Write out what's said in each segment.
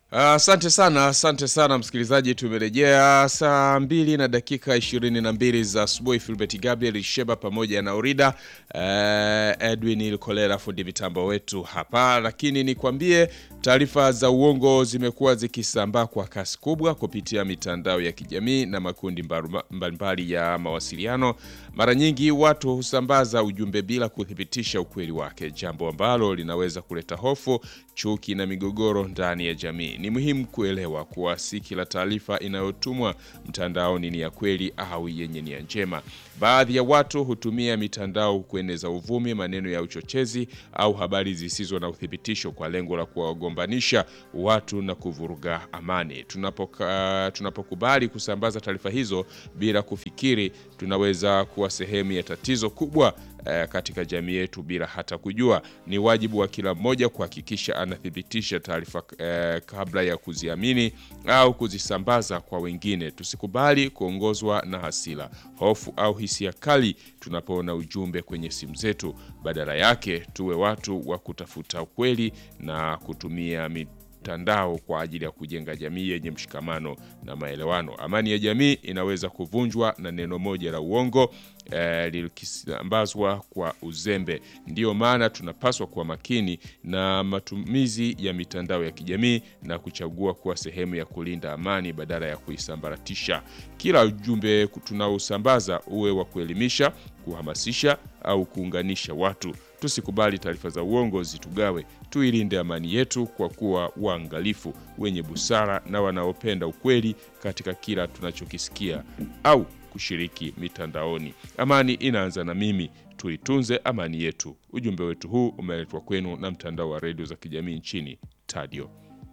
Asante sana msikilizaji, tumerejea saa 2 na dakika 22 za asubuhi. Philbert Gabriel Sheba pamoja na Orida Edwin Ilkolera fundi mitambo wetu hapa. Lakini nikwambie taarifa za uongo zimekuwa zikisambaa kwa kasi kubwa kupitia mitandao ya kijamii na makundi mbalimbali ya mawasiliano. Mara nyingi watu husambaza ujumbe bila kuthibitisha ukweli wake, jambo ambalo linaweza kuleta hofu, chuki na migogoro ndani ya jamii. Ni muhimu kuelewa kuwa si kila taarifa inayotumwa mtandaoni ni ya kweli au yenye nia njema. Baadhi ya watu hutumia mitandao kueneza uvumi, maneno ya uchochezi au habari zisizo na uthibitisho kwa lengo la kuwagombanisha watu na kuvuruga amani. Tunapokubali kusambaza taarifa hizo bila kufikiri, tunaweza kuwa sehemu ya tatizo kubwa katika jamii yetu bila hata kujua. Ni wajibu wa kila mmoja kuhakikisha anathibitisha taarifa kabla ya kuziamini au kuzisambaza kwa wengine. Tusikubali kuongozwa na hasira, hofu au hisia kali tunapoona ujumbe kwenye simu zetu. Badala yake tuwe watu wa kutafuta ukweli na kutumia mitandao kwa ajili ya kujenga jamii yenye mshikamano na maelewano. Amani ya jamii inaweza kuvunjwa na neno moja la uongo likisambazwa kwa uzembe. Ndiyo maana tunapaswa kuwa makini na matumizi ya mitandao ya kijamii na kuchagua kuwa sehemu ya kulinda amani badala ya kuisambaratisha. Kila ujumbe tunaosambaza uwe wa kuelimisha, kuhamasisha au kuunganisha watu. Tusikubali taarifa za uongo zitugawe. Tuilinde amani yetu kwa kuwa waangalifu, wenye busara na wanaopenda ukweli katika kila tunachokisikia au kushiriki mitandaoni. Amani inaanza na mimi, tuitunze amani yetu. Ujumbe wetu huu umeletwa kwenu na mtandao wa redio za kijamii nchini Tadio.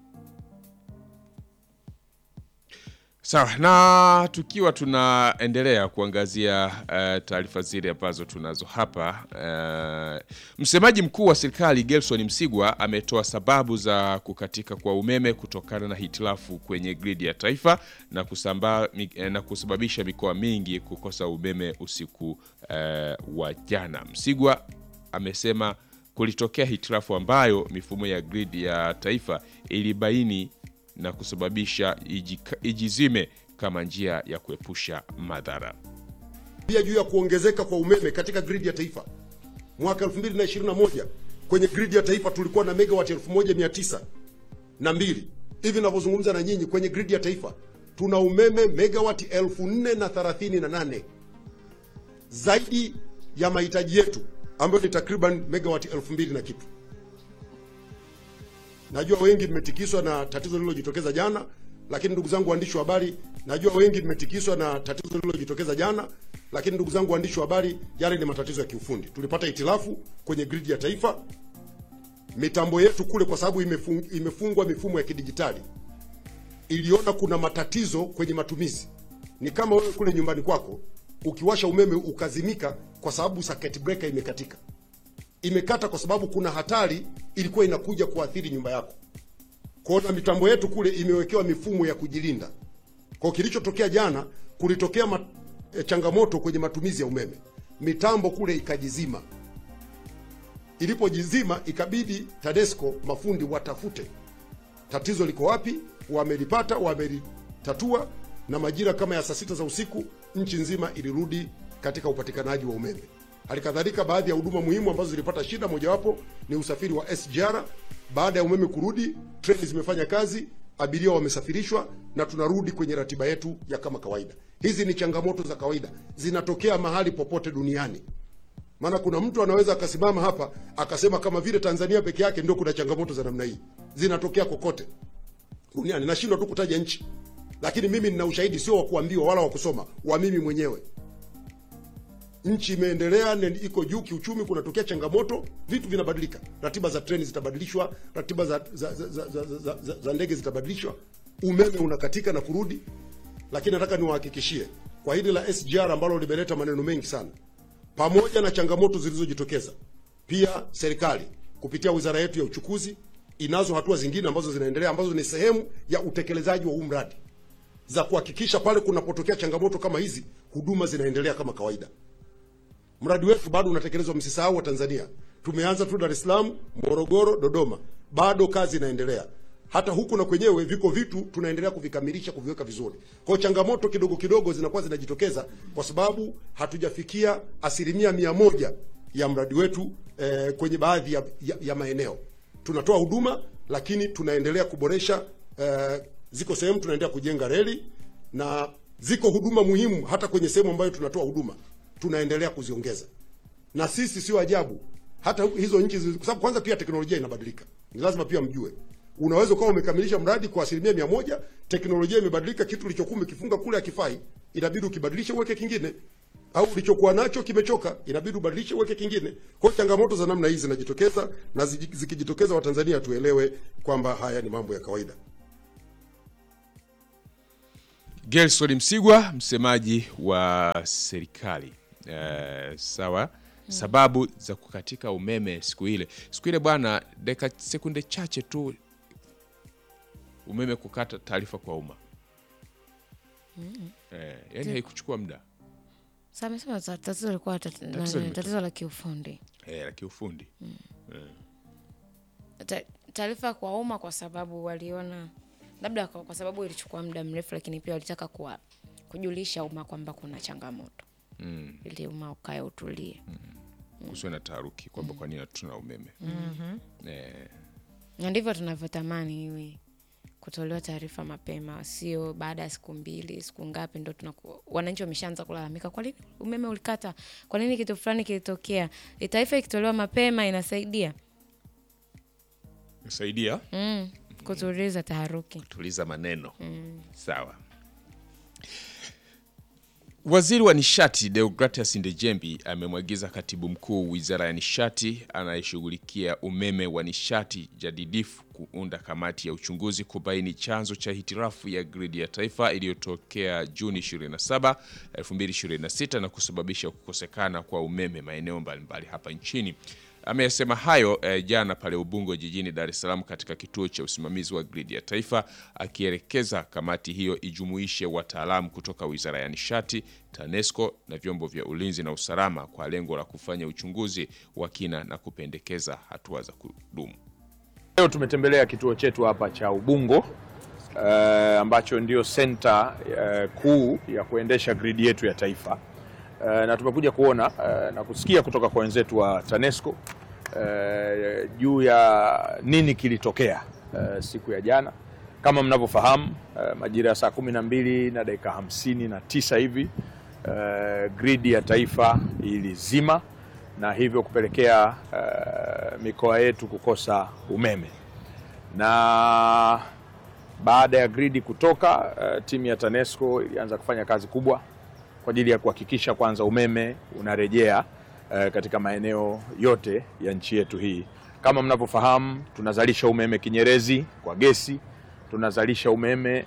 Sawa, na tukiwa tunaendelea kuangazia taarifa zile ambazo tunazo hapa, msemaji mkuu wa serikali Gerson Msigwa ametoa sababu za kukatika kwa umeme kutokana na hitilafu kwenye gridi ya taifa na kusababisha mikoa mingi kukosa umeme usiku wa jana. Msigwa amesema kulitokea hitilafu ambayo mifumo ya gridi ya taifa ilibaini na kusababisha ijizime kama njia ya kuepusha madhara. Pia juu ya kuongezeka kwa umeme katika gridi ya taifa, mwaka 2021 kwenye gridi ya taifa tulikuwa na megawati 1902. Hivi ninavyozungumza na nyinyi, kwenye gridi ya taifa tuna umeme megawati 4038, zaidi ya mahitaji yetu ambayo ni takriban megawati 2000 na kitu. Najua wengi mmetikiswa na tatizo lililojitokeza jana, lakini ndugu zangu waandishi wa habari, ndugu zangu waandishi wa habari, yale ni matatizo ya kiufundi. Tulipata hitilafu kwenye gridi ya taifa. Mitambo yetu kule, kwa sababu imefungwa mifumo ya kidijitali, iliona kuna matatizo kwenye matumizi. Ni kama wewe kule nyumbani kwako ukiwasha umeme ukazimika kwa sababu circuit breaker imekatika. Imekata kwa sababu kuna hatari ilikuwa inakuja kuathiri nyumba yako. Kwa hiyo mitambo yetu kule imewekewa mifumo ya kujilinda. Kwa kilichotokea jana, kulitokea changamoto kwenye matumizi ya umeme. Mitambo kule ikajizima. Ilipojizima ikabidi TADESCO mafundi watafute tatizo liko wapi, wamelipata, wamelitatua, na majira kama ya saa 6 za usiku nchi nzima ilirudi katika upatikanaji wa umeme. Halikadhalika baadhi ya huduma muhimu ambazo zilipata shida, mojawapo ni usafiri wa SGR. Baada ya umeme kurudi, treni zimefanya kazi, abiria wamesafirishwa na tunarudi kwenye ratiba yetu ya kama kawaida. Hizi ni changamoto za kawaida, zinatokea mahali popote duniani. Maana kuna mtu anaweza akasimama hapa akasema kama vile Tanzania peke yake ndio kuna changamoto za namna hii. Zinatokea kokote duniani. Nashindwa tu kutaja nchi, lakini mimi nina ushahidi, sio wa kuambiwa wala wa kusoma, wa mimi mwenyewe. Nchi imeendelea, iko juu kiuchumi, kunatokea changamoto, vitu vinabadilika. Ratiba za treni zitabadilishwa, ratiba za ndege zitabadilishwa, umeme unakatika na kurudi. Lakini nataka niwahakikishie kwa hili la SGR ambalo limeleta maneno mengi sana, pamoja na changamoto zilizojitokeza, pia serikali kupitia wizara yetu ya uchukuzi inazo hatua zingine ambazo zinaendelea, ambazo ni sehemu ya utekelezaji wa huu mradi, za kuhakikisha pale kunapotokea changamoto kama hizi, huduma zinaendelea kama kawaida. Mradi wetu bado unatekelezwa, msisahau wa Tanzania. Tumeanza tu Dar es Salaam, Morogoro, Dodoma. Bado kazi inaendelea. hata huku na kwenyewe viko vitu tunaendelea kuvikamilisha, kuviweka vizuri. Kwa changamoto kidogo kidogo zinakuwa zinajitokeza kwa sababu hatujafikia 100% ya mradi wetu kwenye baadhi ya maeneo. Tunatoa huduma lakini tunaendelea kuboresha, ziko sehemu tunaendelea kujenga reli, na ziko huduma muhimu hata kwenye sehemu ambayo tunatoa huduma tunaendelea kuziongeza. Na sisi sio ajabu hata hizo nchi, kwa sababu kwanza pia teknolojia inabadilika. Ni lazima pia mjue, unaweza ukawa umekamilisha mradi kwa 100%, teknolojia imebadilika, kitu ulichokuwa umekifunga kule hakifai, inabidi ukibadilishe uweke kingine, au ulichokuwa nacho kimechoka, inabidi ubadilishe uweke kingine. Kwa hiyo changamoto za namna hizi zinajitokeza, na zikijitokeza Watanzania tuelewe kwamba haya ni mambo ya kawaida. Gerson Msigwa, msemaji wa serikali. Sawa. Sababu za kukatika umeme siku ile bwana, dakika sekunde chache tu umeme kukata, taarifa kwa umma. Yani haikuchukua muda. Sasa tatizo lilikuwa tatizo la kiufundi. La kiufundi. Taarifa kwa umma kwa sababu waliona labda kwa sababu ilichukua muda mrefu, lakini pia walitaka kujulisha umma kwamba kuna changamoto. Ili umma ukae utulie. Kusiwe na taharuki kwamba kwa nini hatuna umeme. Na ndivyo tunavyotamani iwe, kutolewa taarifa mapema, sio baada ya siku 2, siku ngapi ndo wananchi wameshaanza kulalamika kwa nini umeme ulikata, kwa nini kitu fulani kilitokea. Taarifa ikitolewa mapema inasaidia kutuliza taharuki, kutuliza maneno. Sawa. Waziri wa Nishati Deogratias Ndejembi amemwagiza Katibu Mkuu Wizara ya Nishati anayeshughulikia umeme wa nishati jadidifu kuunda kamati ya uchunguzi kubaini chanzo cha hitirafu ya gridi ya taifa iliyotokea Juni 27, 2026 na kusababisha kukosekana kwa umeme maeneo mbalimbali hapa nchini. Amesema hayo jana pale Ubungo jijini Dar es Salaam katika kituo cha usimamizi wa gridi ya taifa, akielekeza kamati hiyo ijumuishe wataalamu kutoka Wizara ya Nishati, TANESCO na vyombo vya ulinzi na usalama kwa lengo la kufanya uchunguzi wa kina na kupendekeza hatua za kudumu. Leo tumetembelea kituo chetu hapa cha Ubungo ambacho ndio center kuu ya kuendesha gridi yetu ya taifa. Na tumekuja kuona na kusikia kutoka kwa wenzetu wa TANESCO juu ya nini kilitokea siku ya jana. Kama mnavyofahamu, majira ya saa 12:59 hivi gridi ya taifa ilizima na hivyo kupelekea mikoa yetu kukosa umeme. Na baada ya gridi kutoka, timu ya TANESCO ilianza kufanya kazi kubwa kwa ajili ya kuhakikisha kwanza umeme unarejea katika maeneo yote ya nchi yetu hii. Kama mnavyofahamu, tunazalisha umeme kinyerezi kwa gesi, tunazalisha umeme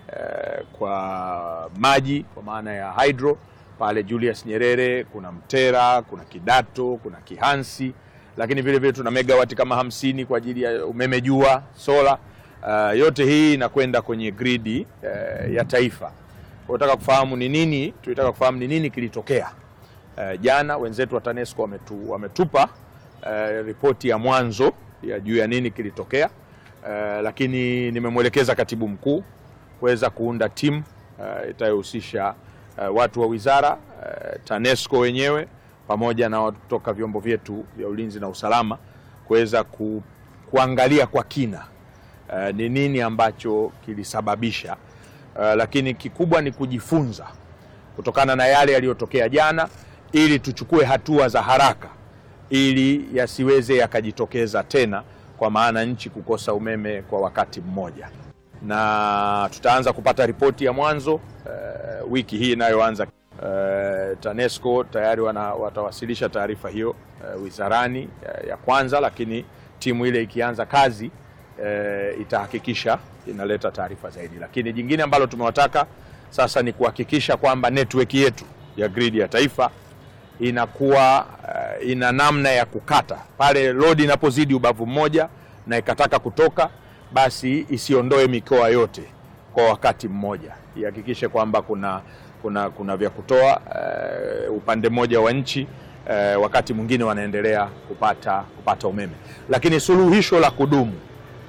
kwa maji kwa maana ya hydro pale Julius Nyerere, kuna Mtera, kuna Kidato, kuna Kihansi, lakini vile vile tuna megawati kama 50 kwa ajili ya umeme jua, sola. Yote hii inakwenda kwenye gridi ya taifa. Tunataka kufahamu ni nini kilitokea. Jana wenzetu wa TANESCO wametupa ripoti ya mwanzo ya juu ya nini kilitokea, lakini nimemwelekeza Katibu Mkuu kuweza kuunda timu itayohusisha watu wa wizara, TANESCO wenyewe pamoja na watu kutoka vyombo vyetu vya ulinzi na usalama kuweza kuangalia kwa kina ni nini ambacho kilisababisha. Lakini kikubwa ni kujifunza kutokana na yale yaliyotokea jana, ili tuchukue hatua za haraka ili yasiweze yakajitokeza tena, kwa maana nchi kukosa umeme kwa wakati mmoja. Na tutaanza kupata ripoti ya mwanzo wiki hii inayoanza. TANESCO tayari watawasilisha taarifa hiyo wizarani ya kwanza, lakini timu ile ikianza kazi itahakikisha inaleta taarifa zaidi. Lakini jingine ambalo tumewataka sasa ni kuhakikisha kwamba network yetu ya gridi ya taifa inakuwa ina namna ya kukata pale load inapozidi ubavu mmoja na ikataka kutoka, basi isiondoe mikoa yote kwa wakati mmoja. Ihakikishe kwamba kuna vya kutoa upande mmoja wa nchi, wakati mwingine wanaendelea kupata umeme. Lakini suluhisho la kudumu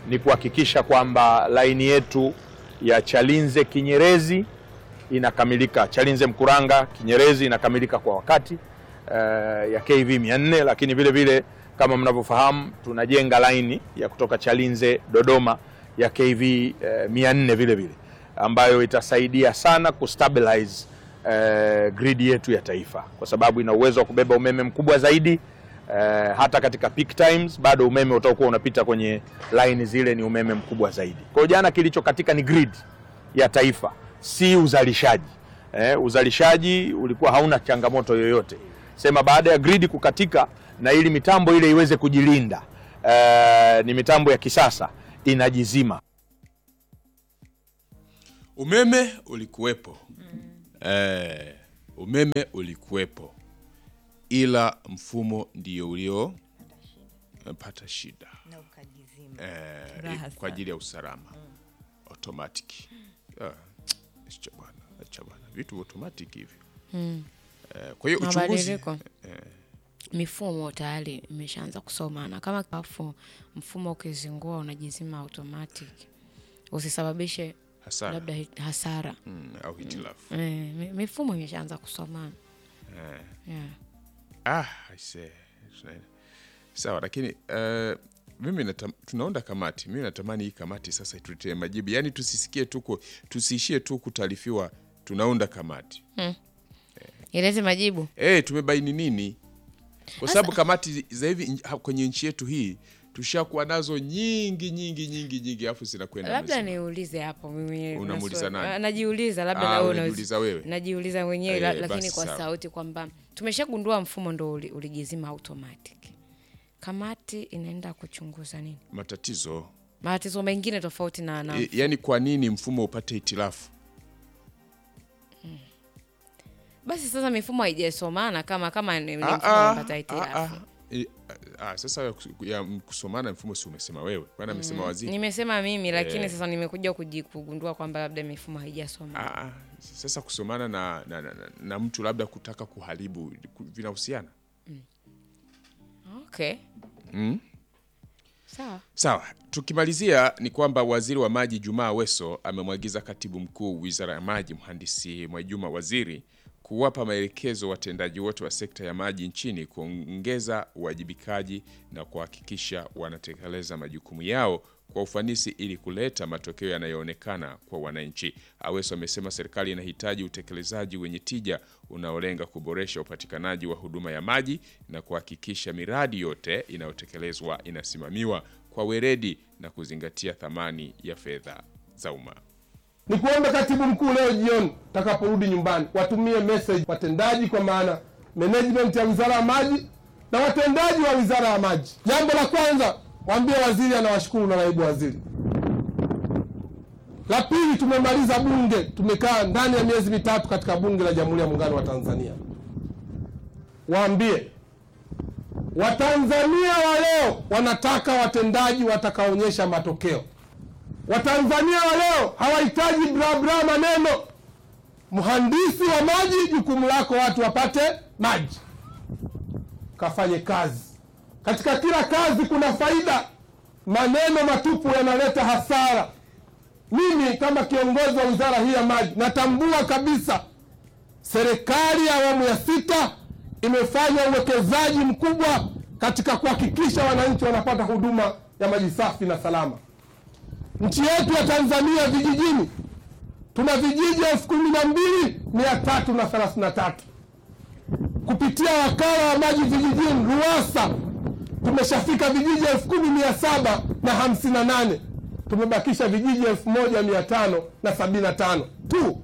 ni kuhakikisha kwamba laini yetu ya Chalinze Kinyerezi inakamilika, Chalinze Mkuranga Kinyerezi inakamilika kwa wakati, ya KV 400, lakini vile vile kama mnavyofahamu tunajenga laini ya kutoka Chalinze Dodoma ya KV 400 vile vile, ambayo itasaidia sana kustabilize grid yetu ya taifa, kwa sababu ina uwezo wa kubeba umeme mkubwa zaidi. Hata katika peak times bado umeme utakuwa unapita kwenye line zile, ni umeme mkubwa zaidi. Kwa hiyo jana kilicho katika ni grid ya taifa, si uzalishaji. Uzalishaji ulikuwa hauna changamoto yoyote. Sema baada ya grid kukatika na ili mitambo ile iweze kujilinda, ni mitambo ya kisasa inajizima. Umeme ulikuwepo. Umeme ulikuwepo, ila mfumo ndio ulio pata shida na ukajizima kwa ajili ya usalama automatic. Chabana vitu automatic hivi. Kwa hiyo uchunguzi mifumo tayari imeshaanza kusomana. Kama kafu mfumo ukizingua unajizima automatic, usisababishe hasara, labda hasara au hitilafu. Mifumo imeshaanza kusomana. I say sawa, lakini mimi tunaunda kamati. Mimi natamani hii kamati sasa ituletee majibu. Yaani tusiishie tu kutaarifiwa tunaunda kamati. Ilete majibu. Tumebaini nini? Kwa sababu kamati za hivi kwenye nchi yetu hii tushakuwa nazo nyingi afu zinakwenda. Labda niulize hapo mimi. Unamuuliza nani? Najiuliza, labda na wewe unajiuliza wewe. Najiuliza mwenyewe, lakini kwa sauti kwamba tumeshagundua mfumo ndo ulijizima automatic. Kamati inaenda kuchunguza nini? Matatizo mengine tofauti na yaani kwa nini mfumo upate hitilafu? Basi sasa mifumo haijasomana kama ni mfumo unapata hitilafu. Sasa ya kusomana mfumo si umesema wewe? Bwana amesema waziri. Nimesema mimi, lakini sasa nimekuja kugundua kwamba labda mifumo haijasomana. Sasa kusomana na mtu labda kutaka kuharibu vinahusiana? Okay. Sawa. Tukimalizia ni kwamba waziri wa maji Jumaa Aweso amemwagiza katibu mkuu Wizara ya Maji Mhandisi Mwajuma Waziri kuwapa maelekezo watendaji wote wa sekta ya maji nchini kuongeza uwajibikaji na kuhakikisha wanatekeleza majukumu yao kwa ufanisi ili kuleta matokeo yanayoonekana kwa wananchi. Aweso amesema serikali inahitaji utekelezaji wenye tija unaolenga kuboresha upatikanaji wa huduma ya maji na kuhakikisha miradi yote inayotekelezwa inasimamiwa kwa weledi na kuzingatia thamani ya fedha za umma. Ni kuomba katibu mkuu leo jioni takaporudi nyumbani watumie message watendaji, kwa maana management ya Wizara ya Maji na watendaji wa Wizara ya Maji. Jambo la kwanza, waambie waziri anawashukuru na naibu waziri. La pili, tumemaliza bunge, tumekaa ndani ya miezi mitatu katika bunge la Jamhuri ya Muungano wa Tanzania. Waambie Watanzania wa leo wanataka watendaji watakaonyesha matokeo. Watanzania wa leo hawahitaji bla bla maneno. Mhandisi wa maji, jukumu lako watu wapate maji. Kafanye kazi. Katika kila kazi kuna faida. Maneno matupu yanaleta hasara. Mimi kama kiongozi wa wizara hii ya maji natambua kabisa serikali ya awamu ya 6 imefanya uwekezaji mkubwa katika kuhakikisha wananchi wanapata huduma ya maji safi na salama. Nchi yetu ya Tanzania vijijini tuna vijiji 12,333. Kupitia wakala wa maji vijijini RUWASA tumeshafika vijiji 10,758. Tumebakisha vijiji 1,575 tu,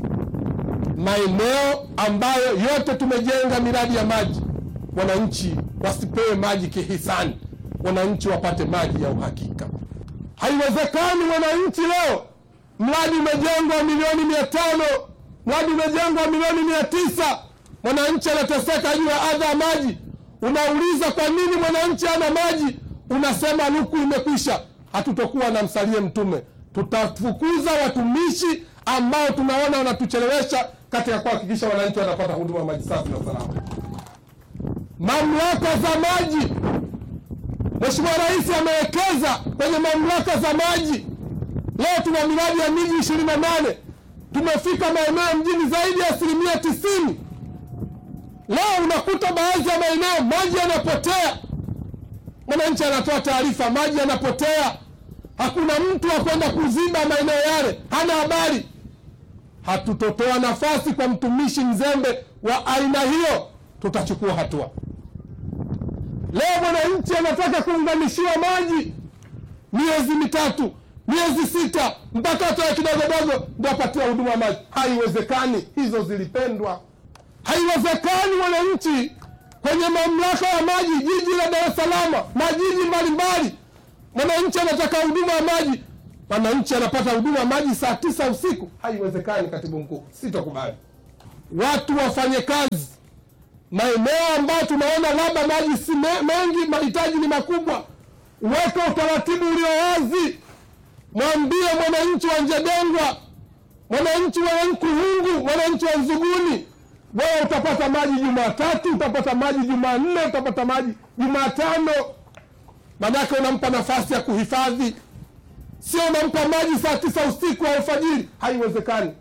maeneo ambayo yote tumejenga miradi ya maji. Wananchi wasipewe maji kihisani, wananchi wapate maji ya uhakika. Haiwezekani wananchi leo mradi umejengwa milioni 500, mradi umejengwa milioni 900, mwananchi anateseka juu ya adha ya maji. Unauliza kwa nini mwananchi ana maji, unasema luku imekwisha. Hatutokuwa na msalie mtume, tutafukuza watumishi ambao tunaona wanatuchelewesha katika kuhakikisha wananchi wanapata huduma ya maji safi na salama. Mamlaka za maji Mheshimiwa Rais amewekeza kwenye mamlaka za maji. Leo tuna miradi ya miji 28. Tumefika maeneo mjini zaidi ya 90%. Leo unakuta baadhi ya maeneo maji yanapotea. Mwananchi anatoa taarifa maji yanapotea. Hakuna mtu wa kwenda kuziba maeneo yale, hana habari. Hatutotoa nafasi kwa mtumishi mzembe wa aina hiyo, tutachukua hatua. Leo mwananchi anataka kuunganishiwa maji miezi 3, miezi 6, mpaka atoe kidogo ndio apatie huduma maji. Haiwezekani, hizo zilipendwa. Haiwezekani mwananchi kwenye mamlaka ya maji jiji la Dar es Salaam na jiji mbalimbali, mwananchi anataka huduma ya maji, mwananchi anapata huduma ya maji saa 9 usiku. Haiwezekani, katibu mkuu, sitokubali. Watu wafanye kazi maeneo ambayo tunaona labda maji si mengi, mahitaji ni makubwa. Weka utaratibu ulio wazi. Mwambie mwananchi wa Njegengwa, mwananchi wa Nkuhungu, mwananchi wa Nzuguni, wewe utapata maji Jumatatu, utapata maji Jumanne, utapata maji Jumatano. Manake unampa nafasi ya kuhifadhi, sio unampa maji saa 9 usiku au alfajiri. Haiwezekani.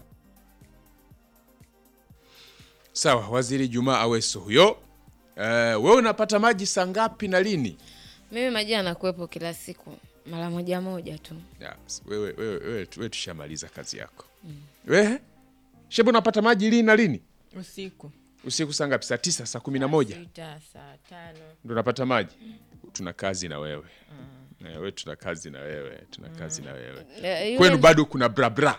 Sawa, Waziri Juma Aweso huyo. Wewe unapata maji saa ngapi na lini? Mimi maji yanakuepo kila siku mara moja tu. Yes, wewe tushamaliza kazi yako. Wewe? Shebu unapata maji lini na lini? Usiku saa ngapi? Saa 9, saa 11? Saa 5. Ndio unapata maji. Tuna kazi na wewe. Wewe tuna kazi na wewe. Kwenu bado kuna bra.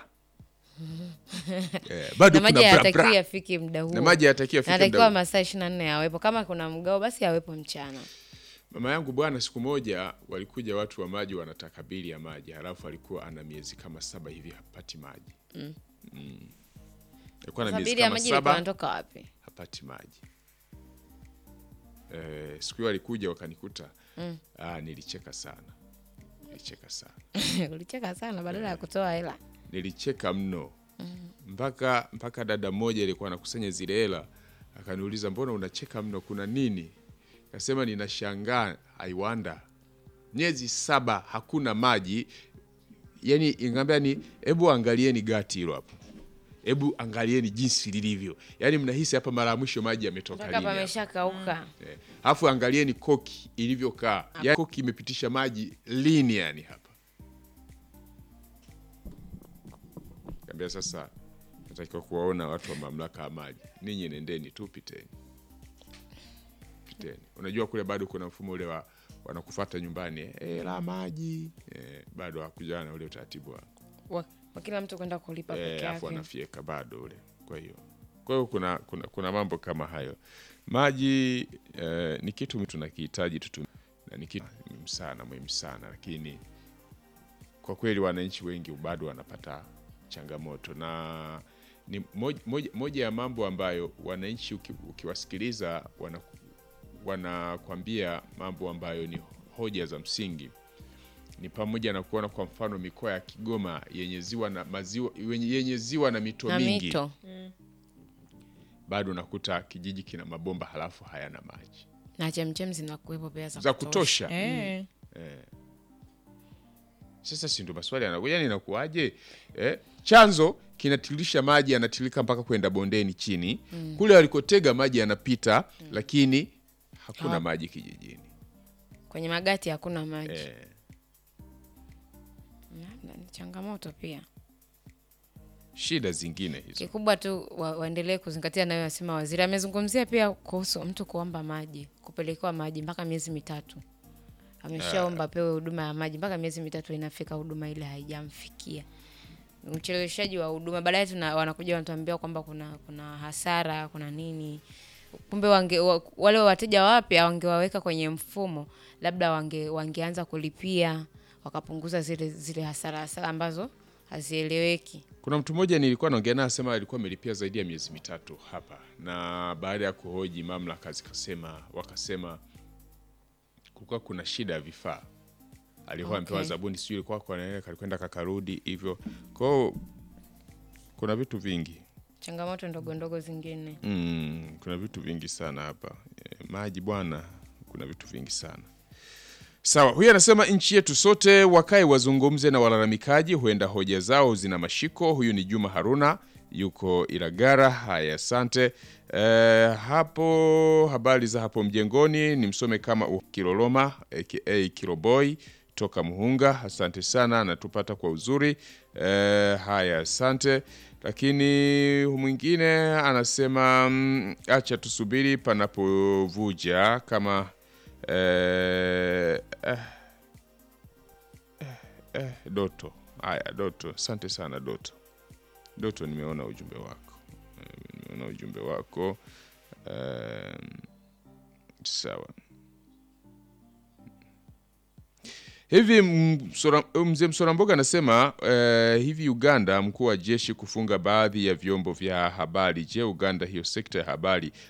Bado kuna maji hayatakiwi yafike muda huo. Na maji hayatakiwi yafike muda huo. Yanatakiwa masaa 24 yawepo. Kama kuna mgao basi yawepo mchana. Mama yangu bwana, siku moja walikuja watu wa maji wanataka bili ya maji, halafu alikuwa ana miezi kama 7 hivi hapati maji. Alikuwa na miezi kama 7. Anatoka wapi? Hapati maji. Siku hiyo walikuja wakanikuta. Nilicheka sana. Ulicheka sana badala ya kutoa hela. Nilicheka mno. Mpaka dada mmoja alikuwa anakusanya zile hela akaniuliza, mbona unacheka mno, kuna nini? Akasema, ninashangaa, I wonder. Miezi 7 hakuna maji. Yaani ingambia ni hebu angalieni gati hilo hapo. Hebu angalieni jinsi lilivyo. Yaani mnahisi hapa mara mwisho maji yametoka lini? Hapa pameshakauka. Alafu angalieni koki ilivyokaa. Yaani koki imepitisha maji lini yani hapa? Kaambia sasa natakiwa kuwaona watu wa mamlaka ya maji. Ninyi nendeni tu, piteni. Unajua kule bado kuna mfumo ule wa wanakufuata nyumbani, la maji. Bado hakujana ule utaratibu wa kila mtu kwenda kulipa peke yake. Alafu anafieka bado ule. Kwa hiyo kuna mambo kama hayo. Maji ni kitu mtu tunakihitaji tutumie, na ni kitu muhimu sana, lakini kwa kweli wananchi wengi bado wanapata changamoto, na ni moja ya mambo ambayo wananchi ukiwasikiliza wanakwambia mambo ambayo ni hoja za msingi. Ni pamoja na kuona kwa mfano mikoa ya Kigoma yenye ziwa na mito mingi. Bado nakuta kijiji kina mabomba halafu hayana maji. Na chemchem zinakuwepo pia za kutosha. Sasa si ndio maswali yanakuja, inakuaje? Chanzo kinatiririsha maji, yanatilika mpaka kwenda bondeni chini. Kule walikotega maji yanapita, lakini hakuna maji kijijini. Kwenye magati hakuna maji. Ni changamoto pia. Shida zingine hizo. Kikubwa tu waendelee kuzingatia nayo, asema waziri. Amezungumzia pia kuhusu mtu kuomba maji, kupelekewa maji mpaka miezi 3. Ameshaomba pewe huduma ya maji mpaka miezi 3 inafika, huduma ile haijamfikia. Ucheleweshaji wa huduma, baadaye wanakuja wanatuambia kwamba kuna hasara, kuna nini. Kumbe wale wateja wapya wangewaweka kwenye mfumo, labda wangeanza kulipia, wakapunguza zile hasara ambazo hazieleweki. Kuna mtu mmoja nilikuwa naongea naye, asema alikuwa amelipia zaidi ya miezi 3 hapa, na baada ya kuhoji mamlaka wakasema kulikuwa kuna shida ya vifaa. Alikuwa amepewa zabuni, sio ilikuwa kwa nini alikwenda kakarudi hivyo. Kwa kuna vitu vingi, changamoto ndogo zingine. Kuna vitu vingi sana hapa. Maji bwana, kuna vitu vingi sana. Sawa, huyu anasema nchi yetu sote wakae wazungumze na walalamikaji, huenda hoja zao zina mashiko. Huyu ni Juma Haruna, yuko Ilagara. Haya, asante. Hapo habari za hapo mjengoni ni msome kama Kiloloma aka Kiloboy toka Muhunga. Asante sana, anatupata kwa uzuri. Haya, asante. Lakini mwingine anasema acha tusubiri panapovuja kama Doto. Haya, Doto, asante sana Doto. Doto, nimeona ujumbe wako. Sawa. Hivi mzee Msoramboga anasema hivi Uganda mkuu wa jeshi kufunga baadhi ya vyombo vya habari. Je, Uganda hiyo sekta ya habari